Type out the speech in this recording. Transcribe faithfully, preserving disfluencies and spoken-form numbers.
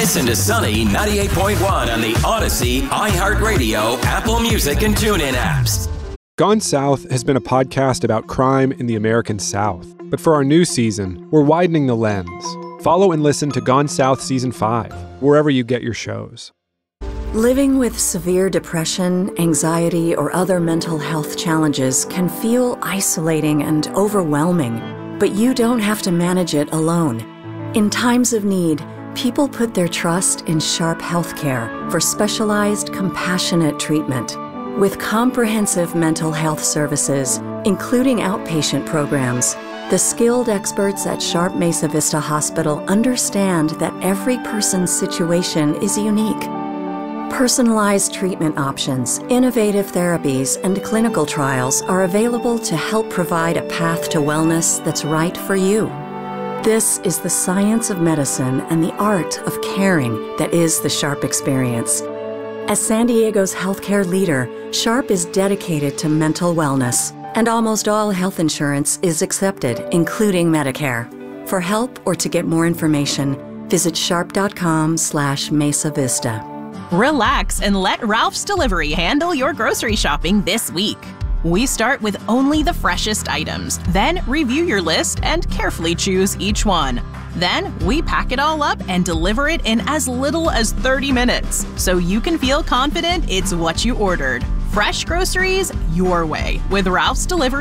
Listen to Sunny ninety-eight point one on the Odyssey, iHeartRadio, Apple Music, and TuneIn apps. Gone South has been a podcast about crime in the American South. But for our new season, we're widening the lens. Follow and listen to Gone South Season five, wherever you get your shows. Living with severe depression, anxiety, or other mental health challenges can feel isolating and overwhelming, but you don't have to manage it alone. In times of need, people put their trust in Sharp Healthcare for specialized, compassionate treatment. With comprehensive mental health services, including outpatient programs, the skilled experts at Sharp Mesa Vista Hospital understand that every person's situation is unique. Personalized treatment options, innovative therapies, and clinical trials are available to help provide a path to wellness that's right for you. This is the science of medicine and the art of caring that is the Sharp experience. As San Diego's healthcare leader, Sharp is dedicated to mental wellness, and almost all health insurance is accepted, including Medicare. For help or to get more information, visit sharp.com slash Mesa Vista. Relax and let Ralph's Delivery handle your grocery shopping this week. We start with only the freshest items, then review your list and carefully choose each one. Then we pack it all up and deliver it in as little as thirty minutes, so you can feel confident it's what you ordered. Fresh groceries your way with Ralph's Delivery.